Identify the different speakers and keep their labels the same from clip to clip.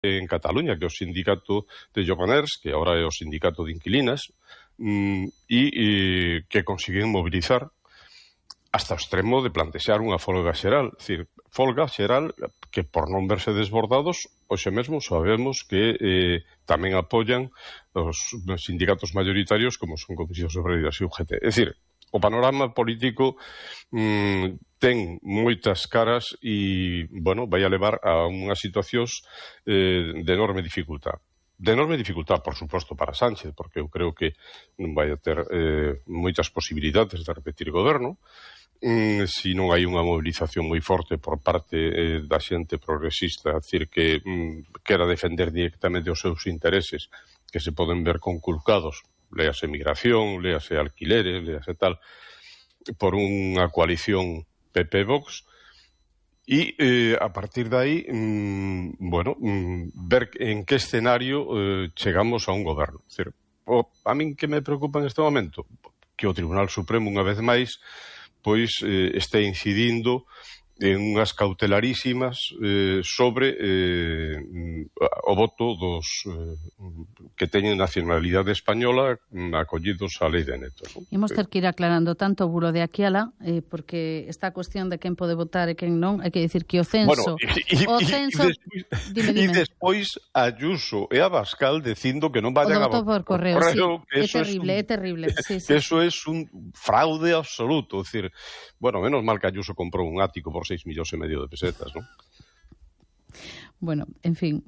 Speaker 1: en Cataluña, que é o sindicato de Lloganers, que agora é o sindicato de inquilinas, e que consiguen mobilizar hasta o extremo de plantexar unha folga xeral. É dicir, folga xeral que, por non verse desbordados, hoxe mesmo sabemos que tamén apoian os sindicatos mayoritarios como son Comisións Obreiras e UGT. É dicir, o panorama político ten moitas caras e, bueno, vai a levar a unhas situacións de enorme dificultad. De enorme dificultad, por suposto, para Sánchez, porque eu creo que non vai a ter moitas posibilidades de repetir goberno, se non hai unha mobilización moi forte por parte da xente progresista, a decir, que quera defender directamente os seus intereses, que se poden ver conculcados, léase migración, léase alquileres, léase tal, por unha coalición PP-Vox, e a partir de aí, bueno, ver en que escenario chegamos a un goberno. É dicir, a min que me preocupa en este momento, que o Tribunal Supremo, unha vez máis, pois está incidindo en unhas cautelarísimas sobre o voto dos que teñen nacionalidade española acollidos á lei de netos.
Speaker 2: Imos ter que ir aclarando tanto o bulo de Aquiala, porque esta cuestión de quen pode votar e quen non, hai que dicir que o censo...
Speaker 1: E despois Ayuso e Abascal dicindo que non vayan a votar
Speaker 2: por correo. Sí, é terrible. Sí,
Speaker 1: que eso é un fraude absoluto. É dicir, bueno, menos mal que Ayuso comprou un ático por 6,5 millóns de pesetas, ¿no?
Speaker 2: Bueno, en fin,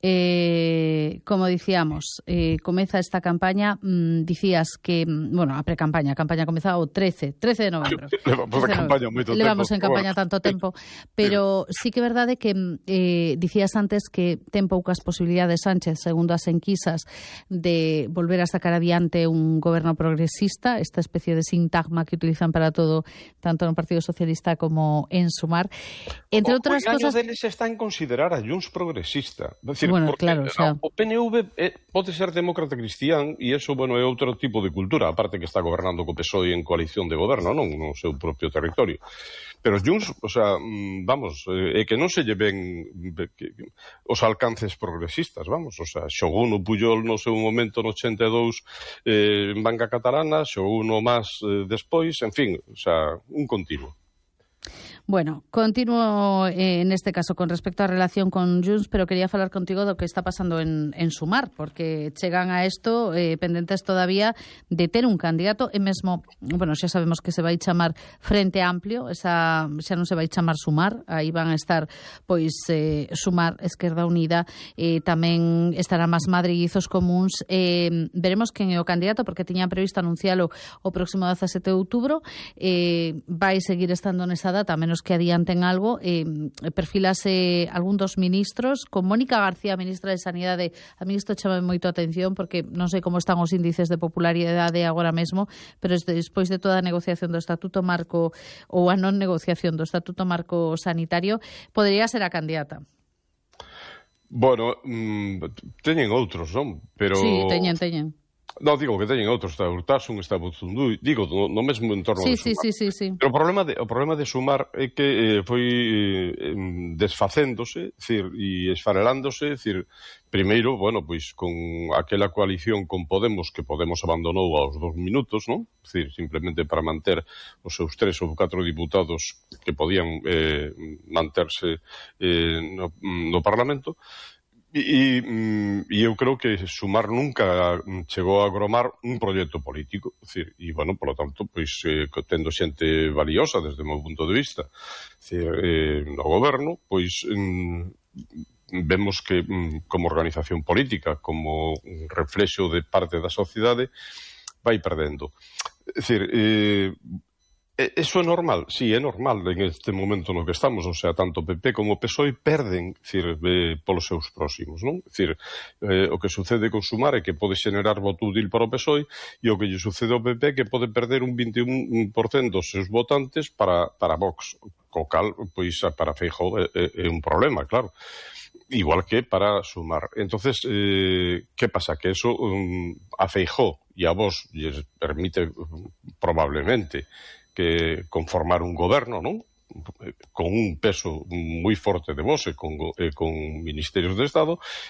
Speaker 2: como dicíamos, comeza esta campaña, dicías que, bueno, a precampaña, a campaña comeza o 13 de novembro. Levamos en campaña tanto tempo, pero sí que é verdade que dicías antes que ten poucas posibilidades Sánchez, segundo as enquisas, de volver a sacar adiante un goberno progresista, esta especie de sintagma que utilizan para todo, tanto no Partido Socialista como en Sumar. Entre outras cosas...
Speaker 1: O deles está en considerar a Junts progresista. Decir,
Speaker 2: bueno, claro, o sea...
Speaker 1: o PNV pode ser demócrata cristián e eso, bueno, é outro tipo de cultura, aparte que está gobernando co PSOE en coalición de goberno, non no seu propio territorio. Pero Junts, o sea, vamos, é que non se lleven os alcances progresistas, vamos, o sea, xogou no Pujol no seu momento no 82 en banca catalana, xogou no máis despois, en fin, o sea, un continuo.
Speaker 2: Bueno, continuo en este caso con respecto á relación con Junts, pero quería falar contigo do que está pasando en Sumar, porque chegan a isto pendentes todavía de ter un candidato e mesmo, bueno, xa sabemos que se vai chamar Frente Amplio, xa non se vai chamar Sumar, aí van a estar pois Sumar, Esquerda Unida, tamén estarán máis Madrid e Izos Comuns, veremos quen é o candidato, porque tiña previsto anuncialo o próximo 17 de outubro, vai seguir estando nesa data, menos que adianten algo, perfilase algún dos ministros, con Mónica García, ministra de Sanidade. A mí isto chama moito a atención, porque non sei como están os índices de popularidade agora mesmo, pero despois de toda a negociación do Estatuto Marco ou a non negociación do Estatuto Marco Sanitario, podería ser a candidata.
Speaker 1: Bueno, teñen outros, non? Pero...
Speaker 2: Sí, teñen.
Speaker 1: Non, digo que teñen outros, está Urtasun, está Buzundui, digo, no mesmo entorno de Sumar.
Speaker 2: Sí.
Speaker 1: Pero o problema de Sumar é que foi desfacéndose, e esfarelándose, primeiro, bueno, pois con aquela coalición con Podemos, que Podemos abandonou aos 2 minutos, non? Simplemente para manter os seus 3 ou 4 diputados que podían manterse no Parlamento. E eu creo que Sumar nunca chegou a agromar un proxecto político, e, bueno, polo tanto, pois, tendo xente valiosa desde o meu punto de vista, no goberno, pois, vemos que como organización política, como reflexo de parte da sociedade, vai perdendo. É dicir, eso é normal, sí, é normal en este momento no que estamos, o sea, tanto PP como PSOE perden, polos seus próximos, non? O que sucede con Sumar é que pode xenerar voto útil para o PSOE e o que lle sucede ao PP é que pode perder un 21% dos seus votantes para Vox, co cal, pois, para Feijóo é un problema, claro. Igual que para Sumar. Entonces, que pasa? Que eso a Feijóo e a Vox lles permite probablemente que conformar un goberno, non? con un peso moi forte de Vox e con ministerios de Estado,